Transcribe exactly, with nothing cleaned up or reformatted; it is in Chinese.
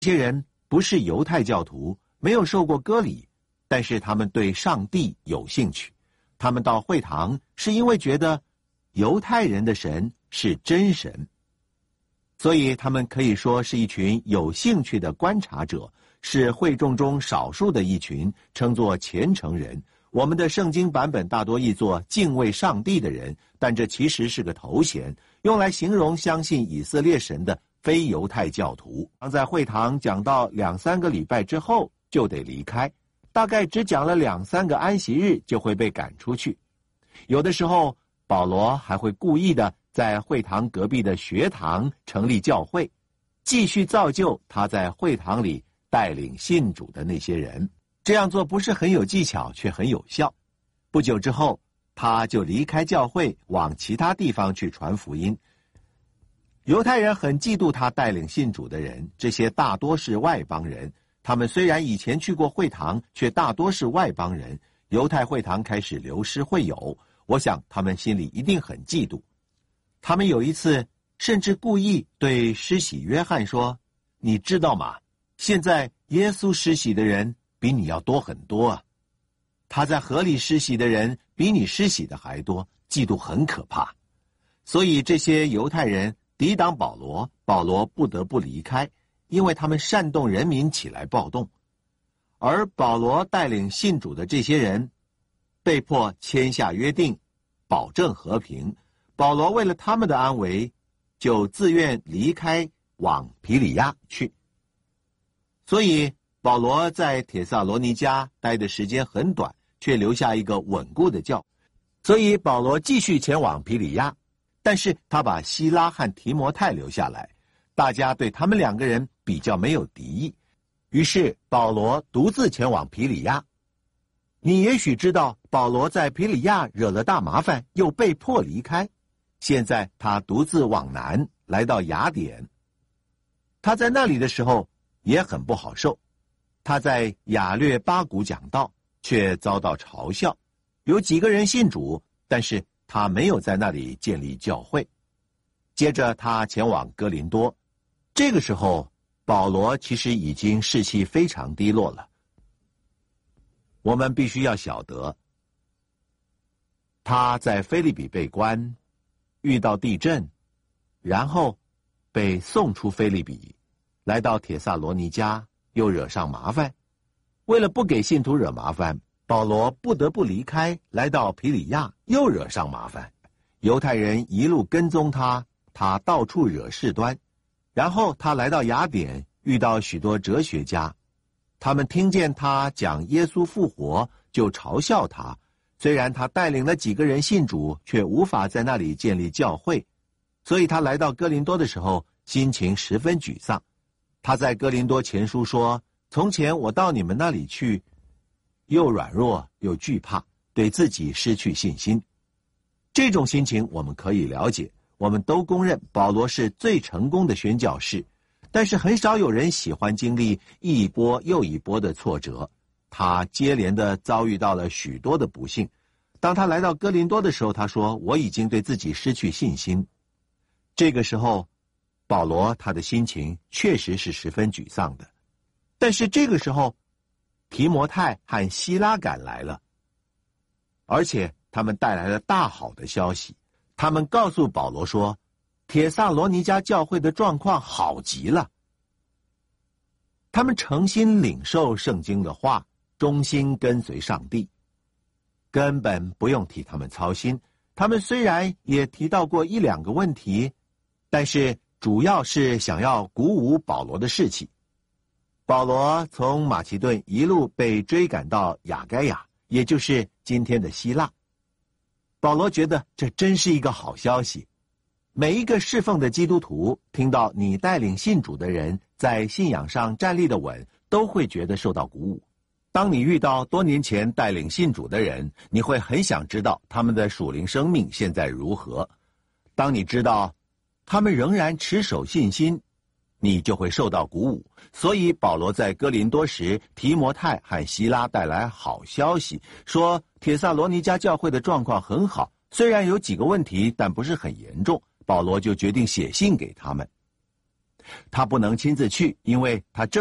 这些人不是犹太教徒，没有受过割礼，但是他们对上帝有兴趣。他们到会堂是因为觉得犹太人的神是真神，所以他们可以说是一群有兴趣的观察者，是会众中少数的一群，称作虔诚人。我们的圣经版本大多译作敬畏上帝的人，但这其实是个头衔，用来形容相信以色列神的非犹太教徒。当在会堂讲到两三个礼拜之后就得离开，大概只讲了两三个安息日就会被赶出去。有的时候保罗还会故意的在会堂隔壁的学堂成立教会，继续造就他在会堂里带领信主的那些人。这样做不是很有技巧，却很有效。不久之后，他就离开教会，往其他地方去传福音。犹太人很嫉妒他带领信主的人，这些大多是外邦人。他们虽然以前去过会堂，却大多是外邦人。犹太会堂开始流失会友，我想他们心里一定很嫉妒。他们有一次甚至故意对施洗约翰说：“你知道吗？现在耶稣施洗的人比你要多很多啊！他在河里施洗的人比你施洗的还多，嫉妒很可怕。”所以这些犹太人抵挡保罗，保罗不得不离开，因为他们煽动人民起来暴动。而保罗带领信主的这些人被迫签下约定，保证和平。保罗为了他们的安危，就自愿离开，往庇里亚去。所以保罗在帖撒罗尼迦待的时间很短，却留下一个稳固的教。所以保罗继续前往庇里亚，但是他把希拉和提摩太留下来，大家对他们两个人比较没有敌意。于是保罗独自前往庇里亚。你也许知道，保罗在庇里亚惹了大麻烦，又被迫离开。现在他独自往南，来到雅典。他在那里的时候也很不好受。他在亚略巴谷讲道，却遭到嘲笑。有几个人信主，但是他没有在那里建立教会。接着他前往哥林多。这个时候保罗其实已经士气非常低落了。我们必须要晓得，他在腓立比被关，遇到地震，然后被送出腓立比，来到帖撒罗尼迦，又惹上麻烦。为了不给信徒惹麻烦，保罗不得不离开，来到庇里亚，又惹上麻烦。犹太人一路跟踪他，他到处惹事端。然后他来到雅典，遇到许多哲学家，他们听见他讲耶稣复活，就嘲笑他。虽然他带领了几个人信主，却无法在那里建立教会，所以他来到哥林多的时候，心情十分沮丧。他在哥林多前书说：“从前我到你们那里去，又软弱又惧怕，对自己失去信心。”这种心情我们可以了解。我们都公认保罗是最成功的宣教士，但是很少有人喜欢经历一波又一波的挫折。他接连的遭遇到了许多的不幸。当他来到哥林多的时候，他说：“我已经对自己失去信心。”这个时候保罗他的心情确实是十分沮丧的。但是这个时候提摩太和希拉赶来了，而且他们带来了大好的消息。他们告诉保罗说，帖撒罗尼迦教会的状况好极了。他们诚心领受圣经的话，忠心跟随上帝，根本不用替他们操心。他们虽然也提到过一两个问题，但是主要是想要鼓舞保罗的士气。保罗从马其顿一路被追赶到亚该亚，也就是今天的希腊。保罗觉得这真是一个好消息。每一个侍奉的基督徒听到你带领信主的人在信仰上站立的稳，都会觉得受到鼓舞。当你遇到多年前带领信主的人，你会很想知道他们的属灵生命现在如何。当你知道他们仍然持守信心，你就会受到鼓舞。所以保罗在哥林多时，提摩太和希拉带来好消息，说帖撒罗尼迦教会的状况很好，虽然有几个问题，但不是很严重。保罗就决定写信给他们。 他不能亲自去，因为他正